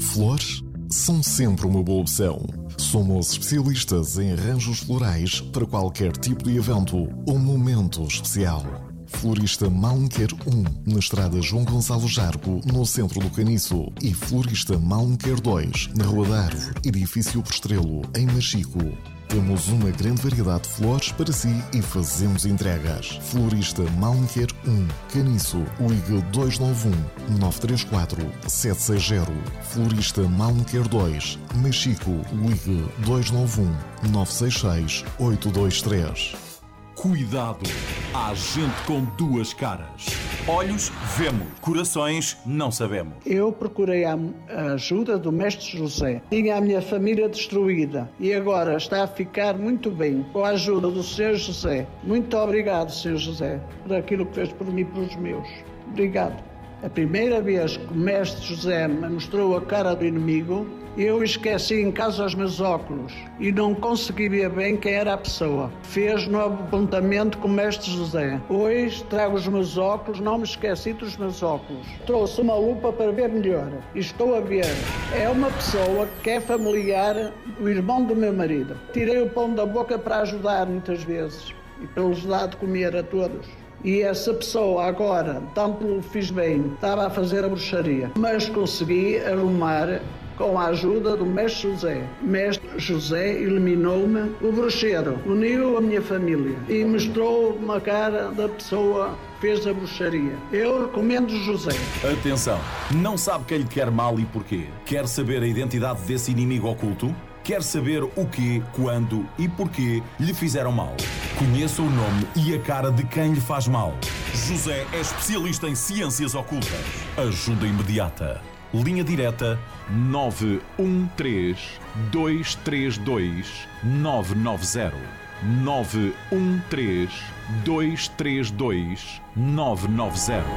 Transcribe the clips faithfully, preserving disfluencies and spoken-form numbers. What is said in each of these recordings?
Flores são sempre uma boa opção. Somos especialistas em arranjos florais para qualquer tipo de evento ou momento especial. Florista Malmequer um, na estrada João Gonçalo Jargo, no centro do Caniço. E Florista Malmequer dois, na Rua da Árvore, edifício Prestrelo, em Machico. Temos uma grande variedade de flores para si e fazemos entregas. Florista Malmequer um, Caniço, ligue dois nove um, nove três quatro, sete seis zero. Florista Malmequer dois, Machico, ligue dois nove um, nove seis seis, oito dois três. Cuidado! Há gente com duas caras. Olhos, vemos. Corações, não sabemos. Eu procurei a ajuda do Mestre José. Tinha a minha família destruída e agora está a ficar muito bem com a ajuda do senhor José. Muito obrigado, senhor José, por aquilo que fez por mim e pelos meus. Obrigado. A primeira vez que o Mestre José me mostrou a cara do inimigo, eu esqueci em casa os meus óculos e não consegui ver bem quem era a pessoa. Fez no apontamento com o Mestre José. Hoje trago os meus óculos, não me esqueci dos meus óculos. Trouxe uma lupa para ver melhor e estou a ver. É uma pessoa que é familiar do irmão do meu marido. Tirei o pão da boca para ajudar muitas vezes e para lhes dar de comer a todos. E essa pessoa agora, tanto lhe fiz bem, estava a fazer a bruxaria, mas consegui arrumar com a ajuda do Mestre José. Mestre José eliminou-me o bruxeiro, uniu a minha família e mostrou uma cara da pessoa que fez a bruxaria. Eu recomendo José. Atenção, não sabe quem lhe quer mal e porquê? Quer saber a identidade desse inimigo oculto? Quer saber o quê, quando e porquê lhe fizeram mal? Conheça o nome e a cara de quem lhe faz mal. José é especialista em ciências ocultas. Ajuda imediata. Linha direta nove um três, dois três dois, nove nove zero. nove um três, dois três dois, nove nove zero.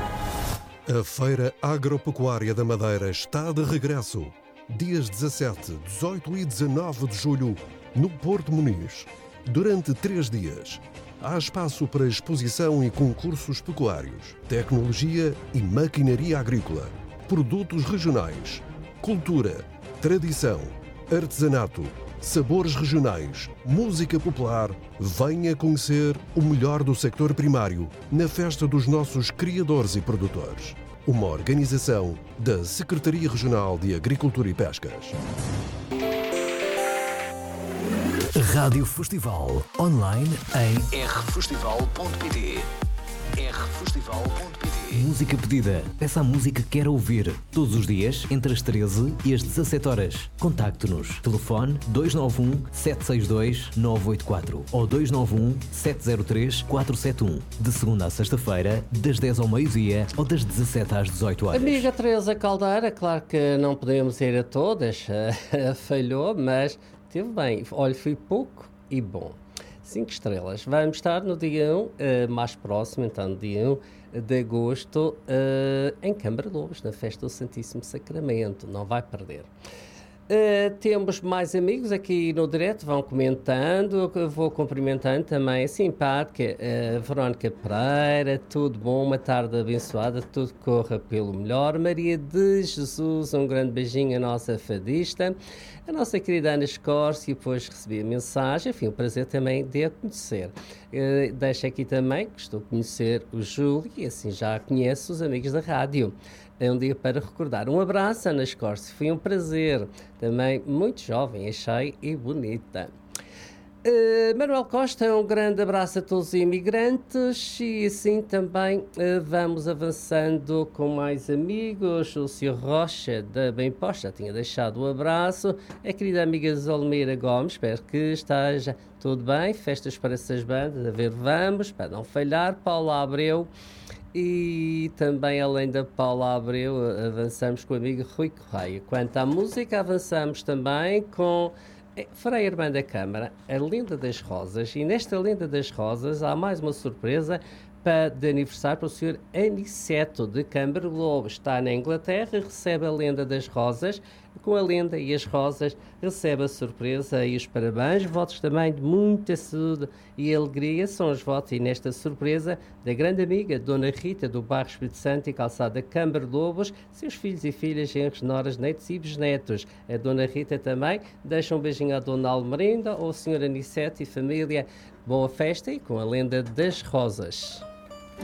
A Feira Agropecuária da Madeira está de regresso. Dias dezassete, dezoito e dezanove de julho, no Porto Muniz. Durante três dias, há espaço para exposição e concursos pecuários, tecnologia e maquinaria agrícola, produtos regionais, cultura, tradição, artesanato, sabores regionais, música popular. Venha conhecer o melhor do sector primário na festa dos nossos criadores e produtores. Uma organização da Secretaria Regional de Agricultura e Pescas. Rádio Festival online em r festival ponto p t. r festival ponto p t. Música pedida. Peça a música que quer ouvir. Todos os dias, entre as treze e as dezassete horas. Contacte-nos. Telefone dois nove um, sete seis dois, nove oito quatro ou dois nove um, sete zero três, quatro sete um. De segunda a sexta-feira, das dez ao meio-dia ou das dezassete às dezoito horas. Amiga Teresa Caldeira, claro que não podemos ir a todas, falhou, mas teve bem. Olha, foi pouco e bom. Cinco estrelas. Vamos estar no dia um, uh, mais próximo, então, no dia um de agosto, uh, em Câmara Lobos, na Festa do Santíssimo Sacramento. Não vai perder. Uh, temos mais amigos aqui no direto, vão comentando, vou cumprimentando também a simpática uh, Verónica Pereira, tudo bom, uma tarde abençoada, tudo corra pelo melhor. Maria de Jesus, um grande beijinho à nossa fadista. A nossa querida Ana Escórcio, depois recebi a mensagem, enfim, um prazer também de a conhecer. Uh, deixo aqui também que estou a conhecer o Júlio e assim já conheço os amigos da rádio. É um dia para recordar. Um abraço, Ana Escórcio, foi um prazer. Também muito jovem, achei, e bonita. Uh, Manuel Costa, um grande abraço a todos os imigrantes e assim também uh, vamos avançando com mais amigos. O senhor Rocha da Bem Posta já tinha deixado o abraço. A querida amiga Zolmeira Gomes, espero que esteja tudo bem. Festas para essas bandas, a ver, vamos, para não falhar. Paula Abreu. E também, além da Paula Abreu, avançamos com o amigo Rui Correia. Quanto à música, avançamos também com Frei Irmã da Câmara, a Lenda das Rosas. E nesta Lenda das Rosas há mais uma surpresa para, de aniversário para o senhor Aniceto de Câmara Lobos. Está na Inglaterra, recebe a Lenda das Rosas com a lenda e as rosas, recebe a surpresa e os parabéns, votos também de muita saúde e alegria, são os votos e nesta surpresa da grande amiga Dona Rita do bairro Espírito Santo e calçada Câmara Lobos, seus filhos e filhas, genros, noras, netos e bisnetos. A Dona Rita também deixa um beijinho à Dona Almerinda ou a Senhora Anissete e família. Boa festa e com a lenda das rosas.